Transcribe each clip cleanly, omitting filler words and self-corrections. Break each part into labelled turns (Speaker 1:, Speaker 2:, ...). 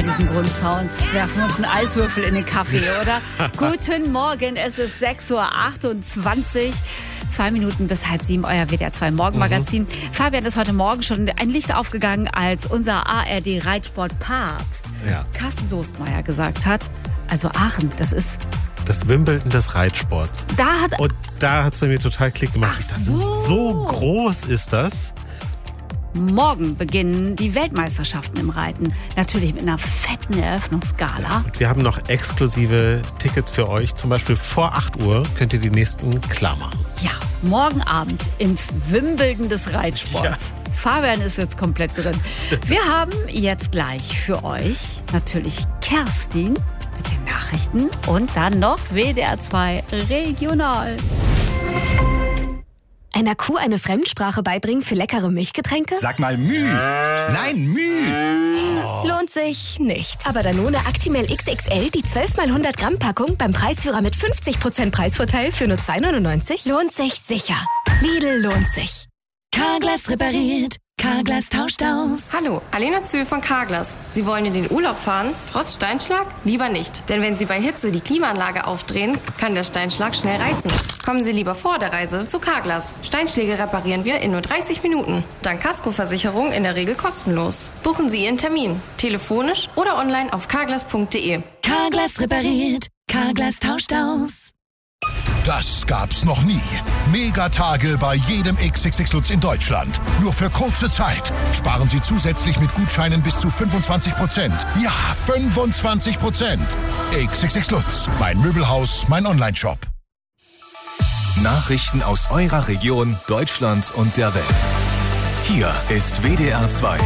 Speaker 1: diesen Grundsound. Werfen uns einen Eiswürfel in den Kaffee, oder? Guten Morgen, es ist 6.28 Uhr. 2 Minuten bis 6:30, euer WDR 2 Morgenmagazin. Fabian, ist heute Morgen schon ein Licht aufgegangen, als unser ARD-Reitsport-Papst Carsten Soestmeier gesagt hat, also Aachen, das ist
Speaker 2: das Wimbledon des Reitsports. Und da hat es bei mir total Klick gemacht. Ich dachte, so groß ist das.
Speaker 1: Morgen beginnen die Weltmeisterschaften im Reiten. Natürlich mit einer fetten Eröffnungsgala.
Speaker 2: Und wir haben noch exklusive Tickets für euch. Zum Beispiel vor 8 Uhr könnt ihr die nächsten klar machen.
Speaker 1: Ja, morgen Abend ins Wimbledon des Reitsports. Ja. Fabian ist jetzt komplett drin. Wir haben jetzt gleich für euch natürlich Kerstin mit den Nachrichten und dann noch WDR 2 Regional.
Speaker 3: Einer Kuh eine Fremdsprache beibringen für leckere Milchgetränke?
Speaker 4: Sag mal Müh. Nein, Müh.
Speaker 3: Oh. Lohnt sich nicht. Aber Danone Actimel XXL, die 12 x 100 Gramm Packung beim Preisführer mit 50% Preisvorteil für nur 2,99? Lohnt sich sicher. Lidl lohnt sich.
Speaker 5: Carglass repariert. Carglass tauscht aus.
Speaker 6: Hallo, Alena Zühl von Carglass. Sie wollen in den Urlaub fahren, trotz Steinschlag? Lieber nicht. Denn wenn Sie bei Hitze die Klimaanlage aufdrehen, kann der Steinschlag schnell reißen. Kommen Sie lieber vor der Reise zu Carglass. Steinschläge reparieren wir in nur 30 Minuten. Dank Kaskoversicherung in der Regel kostenlos. Buchen Sie Ihren Termin. Telefonisch oder online auf carglass.de.
Speaker 5: Carglass repariert. Carglass tauscht aus.
Speaker 4: Das gab's noch nie. Megatage bei jedem XXX Lutz in Deutschland. Nur für kurze Zeit. Sparen Sie zusätzlich mit Gutscheinen bis zu 25%. Ja, 25%. XXX Lutz. Mein Möbelhaus, mein Onlineshop.
Speaker 7: Nachrichten aus eurer Region, Deutschland und der Welt. Hier ist WDR 2.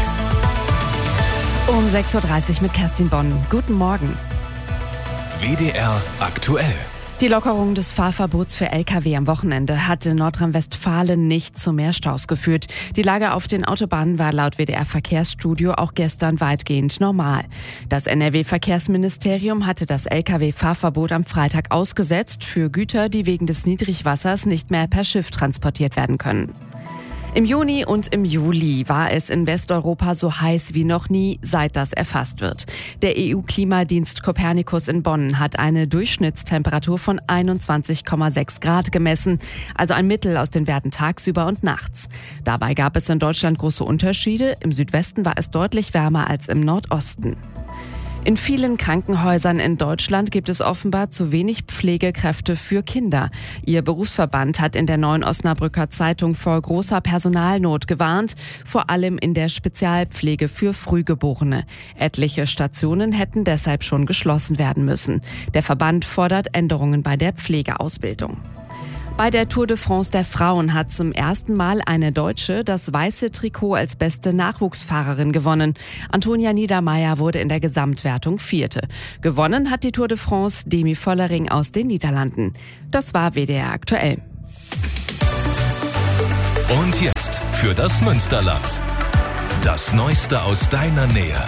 Speaker 8: Um 6.30 Uhr mit Kerstin Bonn. Guten Morgen.
Speaker 7: WDR aktuell.
Speaker 8: Die Lockerung des Fahrverbots für Lkw am Wochenende hat in Nordrhein-Westfalen nicht zu mehr Staus geführt. Die Lage auf den Autobahnen war laut WDR-Verkehrsstudio auch gestern weitgehend normal. Das NRW-Verkehrsministerium hatte das Lkw-Fahrverbot am Freitag ausgesetzt für Güter, die wegen des Niedrigwassers nicht mehr per Schiff transportiert werden können. Im Juni und im Juli war es in Westeuropa so heiß wie noch nie, seit das erfasst wird. Der EU-Klimadienst Copernicus in Bonn hat eine Durchschnittstemperatur von 21,6 Grad gemessen, also ein Mittel aus den Werten tagsüber und nachts. Dabei gab es in Deutschland große Unterschiede. Im Südwesten war es deutlich wärmer als im Nordosten. In vielen Krankenhäusern in Deutschland gibt es offenbar zu wenig Pflegekräfte für Kinder. Ihr Berufsverband hat in der Neuen Osnabrücker Zeitung vor großer Personalnot gewarnt, vor allem in der Spezialpflege für Frühgeborene. Etliche Stationen hätten deshalb schon geschlossen werden müssen. Der Verband fordert Änderungen bei der Pflegeausbildung. Bei der Tour de France der Frauen hat zum ersten Mal eine Deutsche das weiße Trikot als beste Nachwuchsfahrerin gewonnen. Antonia Niedermeier wurde in der Gesamtwertung Vierte. Gewonnen hat die Tour de France Demi Vollering aus den Niederlanden. Das war WDR aktuell.
Speaker 7: Und jetzt für das Münsterland. Das Neueste aus deiner Nähe.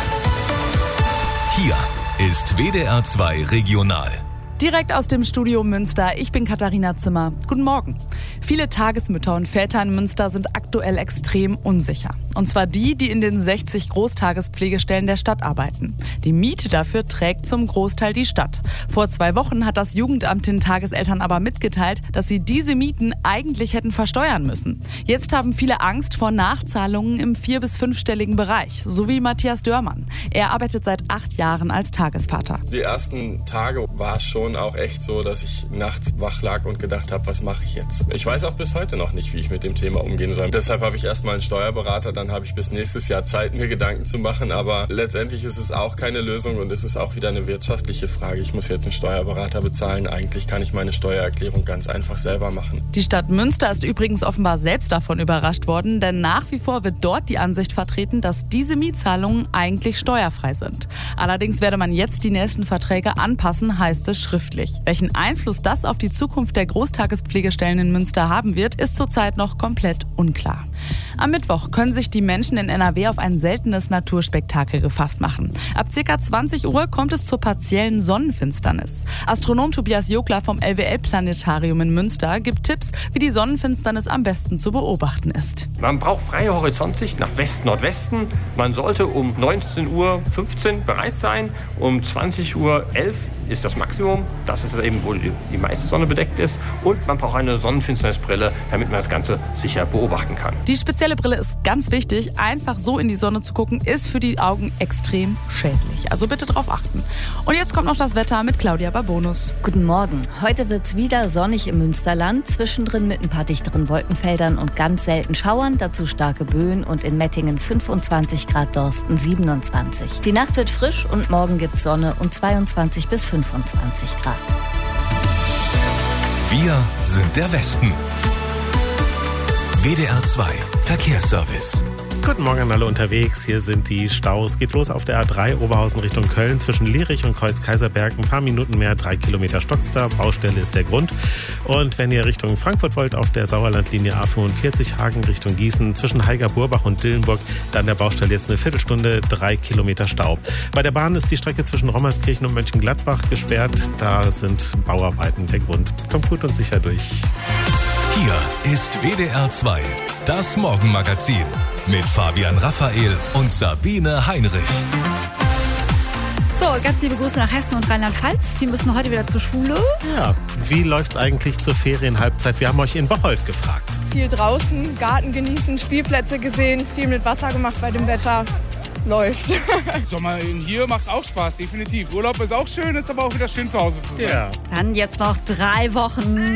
Speaker 7: Hier ist WDR 2 Regional.
Speaker 9: Direkt aus dem Studio Münster, ich bin Katharina Zimmer. Guten Morgen. Viele Tagesmütter und Väter in Münster sind aktuell extrem unsicher. Und zwar die in den 60 Großtagespflegestellen der Stadt arbeiten. Die Miete dafür trägt zum Großteil die Stadt. Vor 2 Wochen hat das Jugendamt den Tageseltern aber mitgeteilt, dass sie diese Mieten eigentlich hätten versteuern müssen. Jetzt haben viele Angst vor Nachzahlungen im 4- bis 5-stelligen Bereich, so wie Matthias Dörmann. Er arbeitet seit 8 Jahren als Tagesvater.
Speaker 10: Die ersten Tage war es schon auch echt so, dass ich nachts wach lag und gedacht habe, was mache ich jetzt? Ich weiß auch bis heute noch nicht, wie ich mit dem Thema umgehen soll. Deshalb habe ich erstmal einen Steuerberater, dann habe ich bis nächstes Jahr Zeit, mir Gedanken zu machen. Aber letztendlich ist es auch keine Lösung und es ist auch wieder eine wirtschaftliche Frage. Ich muss jetzt einen Steuerberater bezahlen. Eigentlich kann ich meine Steuererklärung ganz einfach selber machen.
Speaker 9: Die Stadt Münster ist übrigens offenbar selbst davon überrascht worden, denn nach wie vor wird dort die Ansicht vertreten, dass diese Mietzahlungen eigentlich steuerfrei sind. Allerdings werde man jetzt die nächsten Verträge anpassen, heißt es schriftlich. Welchen Einfluss das auf die Zukunft der Großtagespflegestellen in Münster haben wird, ist zurzeit noch komplett unklar. Am Mittwoch können sich die Menschen in NRW auf ein seltenes Naturspektakel gefasst machen. Ab ca. 20 Uhr kommt es zur partiellen Sonnenfinsternis. Astronom Tobias Jokler vom LWL-Planetarium in Münster gibt Tipps, wie die Sonnenfinsternis am besten zu beobachten ist.
Speaker 11: Man braucht freie Horizontsicht nach West-Nordwesten. Man sollte um 19:15 Uhr bereit sein. Um 20:11 Uhr ist das Maximum. Das ist eben, wo die meiste Sonne bedeckt ist. Und man braucht eine Sonnenfinsternisbrille, damit man das Ganze sicher beobachten kann.
Speaker 9: Die spezielle Brille ist ganz wichtig. Einfach so in die Sonne zu gucken, ist für die Augen extrem schädlich. Also bitte darauf achten. Und jetzt kommt noch das Wetter mit Claudia Babonus.
Speaker 12: Guten Morgen. Heute wird es wieder sonnig im Münsterland. Zwischendrin mit ein paar dichteren Wolkenfeldern und ganz selten Schauern. Dazu starke Böen und in Mettingen 25 Grad, Dorsten 27. Die Nacht wird frisch und morgen gibt es Sonne und 22 bis 25 Grad.
Speaker 7: Wir sind der Westen. WDR 2 Verkehrsservice.
Speaker 2: Guten Morgen an alle unterwegs. Hier sind die Staus. Geht los auf der A3 Oberhausen Richtung Köln zwischen Lierich und Kreuz-Kaiserberg. Ein paar Minuten mehr, 3 Kilometer Stockster. Baustelle ist der Grund. Und wenn ihr Richtung Frankfurt wollt, auf der Sauerlandlinie A45 Hagen Richtung Gießen zwischen Heiger-Burbach und Dillenburg, dann der Baustelle jetzt eine Viertelstunde, 3 Kilometer Stau. Bei der Bahn ist die Strecke zwischen Rommerskirchen und Mönchengladbach gesperrt. Da sind Bauarbeiten der Grund. Kommt gut und sicher durch.
Speaker 7: Hier ist WDR 2, das Morgenmagazin mit Fabian Raphael und Sabine Heinrich.
Speaker 1: So, ganz liebe Grüße nach Hessen und Rheinland-Pfalz. Sie müssen heute wieder zur Schule.
Speaker 2: Ja, wie läuft's eigentlich zur Ferienhalbzeit? Wir haben euch in Bocholt gefragt.
Speaker 13: Viel draußen, Garten genießen, Spielplätze gesehen, viel mit Wasser gemacht bei dem Wetter. Läuft.
Speaker 14: Sommer hier macht auch Spaß, definitiv. Urlaub ist auch schön, ist aber auch wieder schön zu Hause zu sein.
Speaker 1: Ja. Dann jetzt noch 3 Wochen